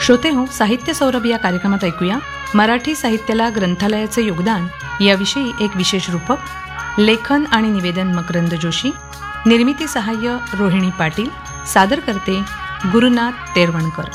श्रोते हो, साहित्य सौरभ या कार्यक्रमात ऐकूया मराठी साहित्याला ग्रंथालयाचे योगदान याविषयी एक विशेष रूपक. लेखन आणि निवेदन मकरंद जोशी. निर्मिती सहाय्य रोहिणी पाटील. सादर करते गुरुनाथ तेरवणकर.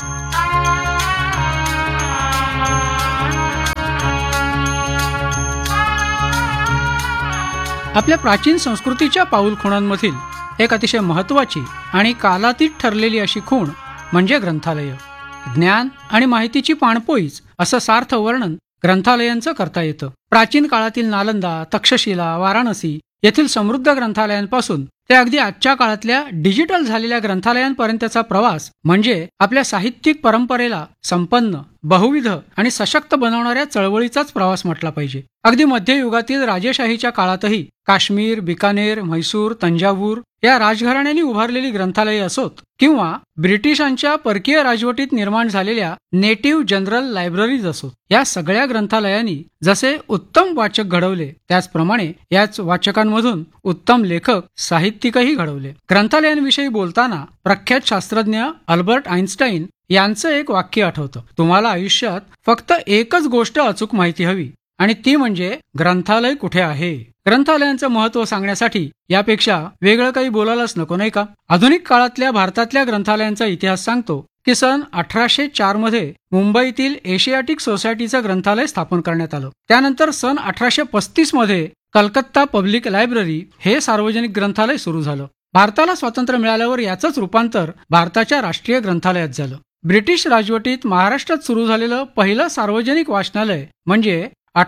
आपल्या प्राचीन संस्कृतीच्या पाऊलखुणांमधील एक अतिशय महत्त्वाची आणि कालातीत ठरलेली अशी खूण म्हणजे ग्रंथालय. ज्ञान आणि माहितीची पाणपोईच असं सार्थ वर्णन ग्रंथालयांचं करता येतं. प्राचीन काळातील नालंदा, तक्षशिला, वाराणसी येथील समृद्ध ग्रंथालयांपासून ते अगदी आजच्या काळातल्या डिजिटल झालेल्या ग्रंथालयांपर्यंतचा प्रवास म्हणजे आपल्या साहित्यिक परंपरेला संपन्न, बहुविध आणि सशक्त बनवणाऱ्या चळवळीचाच प्रवास म्हटला पाहिजे. अगदी मध्ययुगातील राजेशाहीच्या काळातही काश्मीर, बिकानेर, म्हैसूर, तंजावूर या राजघराण्यांनी उभारलेली ग्रंथालये असोत किंवा ब्रिटिशांच्या परकीय राजवटीत निर्माण झालेल्या नेटिव्ह जनरल लायब्ररीज असोत, या सगळ्या ग्रंथालयांनी जसे उत्तम वाचक घडवले त्याचप्रमाणे याच वाचकांमधून उत्तम लेखक, साहित्यिकही घडवले. ग्रंथालयांविषयी बोलताना प्रख्यात शास्त्रज्ञ अल्बर्ट आइन्स्टाईन यांचं एक वाक्य आठवतं. तुम्हाला आयुष्यात फक्त एकच गोष्ट अचूक माहिती हवी आणि ती म्हणजे ग्रंथालय कुठे आहे. ग्रंथालयांचं महत्त्व सांगण्यासाठी यापेक्षा वेगळं काही बोलायलाच नको, नाही का? आधुनिक काळातल्या भारतातल्या ग्रंथालयांचा इतिहास सांगतो की सन 1804 मध्ये मुंबईतील एशियाटिक सोसायटीचं ग्रंथालय स्थापन करण्यात आलं. त्यानंतर सन 1835 मध्ये कलकत्ता पब्लिक लायब्ररी हे सार्वजनिक ग्रंथालय सुरू झालं. भारताला स्वातंत्र्य मिळाल्यावर याचंच रूपांतर भारताच्या राष्ट्रीय ग्रंथालयात झालं. ब्रिटिश राजवटीत महाराष्ट्रात सुरू झालेलं पहिलं सार्वजनिक वाचनालय म्हणजे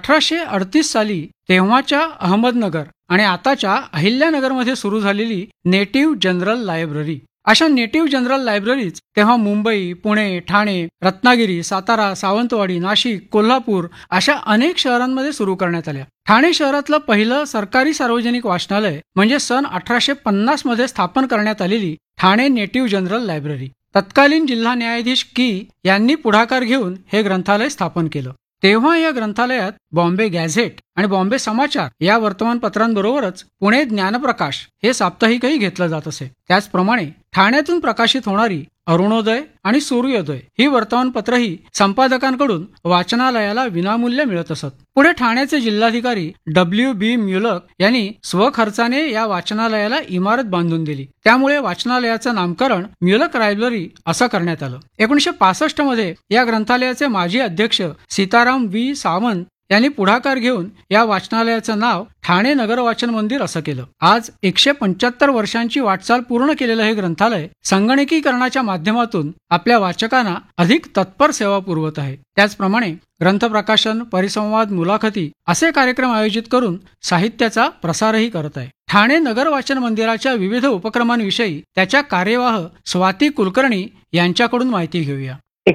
1838 साली तेव्हाच्या अहमदनगर आणि आताच्या अहिल्यानगरमध्ये सुरू झालेली नेटिव्ह जनरल लायब्ररी. अशा नेटिव्ह जनरल लायब्ररीज तेव्हा मुंबई, पुणे, ठाणे, रत्नागिरी, सातारा, सावंतवाडी, नाशिक, कोल्हापूर अशा अनेक शहरांमध्ये सुरू करण्यात आल्या. ठाणे शहरातलं पहिलं सरकारी सार्वजनिक वाचनालय म्हणजे सन 1850 मध्ये स्थापन करण्यात आलेली ठाणे नेटिव्ह जनरल लायब्ररी. तत्कालीन जिल्हा न्यायाधीश की यांनी पुढाकार घेऊन हे ग्रंथालय स्थापन केलं. तेव्हा या ग्रंथालयात बॉम्बे गॅझेट आणि बॉम्बे समाचार या वर्तमानपत्रांबरोबरच पुणे ज्ञानप्रकाश हे साप्ताहिकही घेतलं जात असे. त्याचप्रमाणे ठाण्यातून प्रकाशित होणारी अरुणोदय आणि सूर्योदय ही वर्तमानपत्रही संपादकांकडून वाचनालयाला विनामूल्य मिळत असत. पुढे ठाण्याचे जिल्हाधिकारी W.B. म्युलक यांनी स्वखर्चाने या वाचनालयाला इमारत बांधून दिली. त्यामुळे वाचनालयाचं नामकरण म्युलक लायब्ररी असं करण्यात आलं. 1965 मध्ये या ग्रंथालयाचे माजी अध्यक्ष सीताराम V. सावंत यांनी पुढाकार घेऊन या वाचनालयाचं नाव ठाणे नगर वाचन मंदिर असं केलं. आज 175 वर्षांची वाटचाल पूर्ण केलेलं हे ग्रंथालय संगणकीकरणाच्या माध्यमातून आपल्या वाचकांना अधिक तत्पर सेवा पुरवत आहे. त्याचप्रमाणे ग्रंथप्रकाशन, परिसंवाद, मुलाखती असे कार्यक्रम आयोजित करून साहित्याचा प्रसारही करत आहे. ठाणे नगर वाचन मंदिराच्या विविध उपक्रमांविषयी त्याच्या कार्यवाह स्वाती कुलकर्णी यांच्याकडून माहिती घेऊया.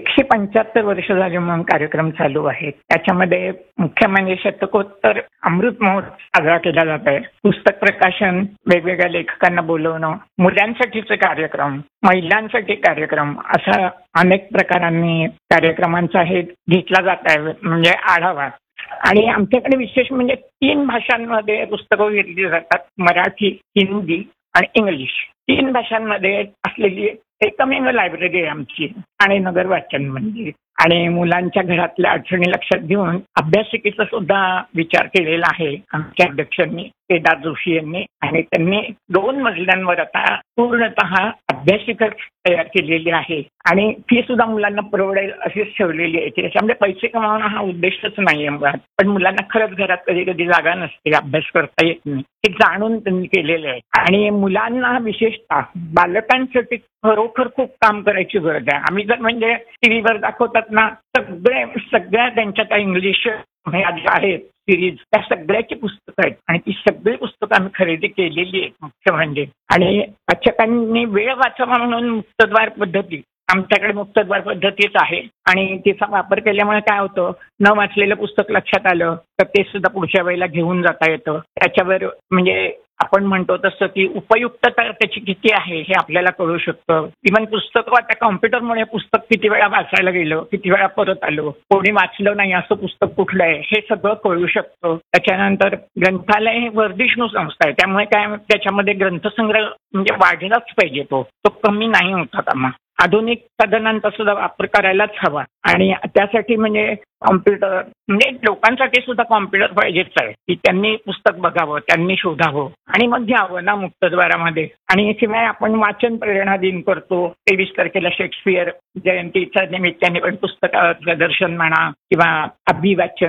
175 वर्ष झाले म्हणून कार्यक्रम चालू आहेत. त्याच्यामध्ये मुख्य म्हणजे शतकोत्तर अमृत महोत्सव साजरा केला जात आहे. पुस्तक प्रकाशन, वेगवेगळ्या लेखकांना बोलवणं, मुलांसाठीचे कार्यक्रम, महिलांसाठी कार्यक्रम अशा अनेक प्रकारांनी कार्यक्रमांचा हे घेतला जात आहे म्हणजे आढावा. आणि आमच्याकडे विशेष म्हणजे 3 भाषांमध्ये पुस्तकं घेतली जातात. मराठी, हिंदी आणि इंग्लिश. 3 भाषांमध्ये असलेली एकमेव लायब्ररी आहे आमची ठाणे नगर वाचन मंदिर. आणि मुलांच्या घरातल्या अडचणी लक्षात घेऊन अभ्यासिकेचा सुद्धा विचार केलेला आहे आमच्या अध्यक्षांनी, केदार जोशी यांनी. आणि त्यांनी 2 मजल्यांवर आता पूर्णतः अभ्यासिका तयार केलेली आहे आणि ती सुद्धा मुलांना परवडेल अशीच ठेवलेली आहे. त्याच्यामध्ये पैसे कमावणं हा उद्देशच नाही मुळात, पण मुलांना खरंच घरात कधी कधी जागा नसते, अभ्यास करता येत नाही, हे जाणून त्यांनी केलेलं आहे. आणि मुलांना विशेषतः बालकांसाठी खरोखर खूप काम करायची गरज आहे. आम्ही जर म्हणजे टीव्हीवर दाखवतात ना, सगळ्या त्यांच्या त्या इंग्लिश आहेत सिरीज, त्या सगळ्याची पुस्तकं आहेत आणि ती सगळी पुस्तकं आम्ही खरेदी केलेली आहेत मुख्य म्हणजे. आणि वाचकांनी वेळ वाचावा म्हणून मुक्तद्वार पद्धती, आमच्याकडे मुक्तद्वार पद्धतीच आहे आणि तिचा वापर केल्यामुळे काय होतं, न वाचलेलं पुस्तक लक्षात आलं तर ते सुद्धा पुढच्या वेळेला घेऊन जाता येतं. त्याच्यावर म्हणजे आपण म्हणतो तसं की उपयुक्तता त्याची किती आहे हे आपल्याला कळू शकतं. इव्हन पुस्तक त्या कॉम्प्युटरमुळे पुस्तक किती वेळा वाचायला गेलं, किती वेळा परत आलो, कोणी वाचलं नाही असं पुस्तक कुठलं आहे हे सगळं कळू शकतं. त्याच्यानंतर ग्रंथालय हे वर्धिष्णू संस्था आहे, त्यामुळे काय त्याच्यामध्ये ग्रंथसंग्रह म्हणजे वाढलाच पाहिजे, तो कमी नाही होता कामा. आधुनिक साधनांचा सुद्धा वापर करायलाच हवा. आणि त्यासाठी म्हणजे कॉम्प्युटर म्हणजे लोकांसाठी सुद्धा कॉम्प्युटर पाहिजेच आहे की त्यांनी पुस्तक बघावं, त्यांनी शोधावं आणि मग घ्यावं ना मुक्तद्वारामध्ये. आणि शिवाय आपण वाचन प्रेरणा दिन करतो 23 तारखेला शेक्सपियर जयंतीच्या निमित्ताने पण पुस्तक प्रदर्शन म्हणा किंवा अभिवाचन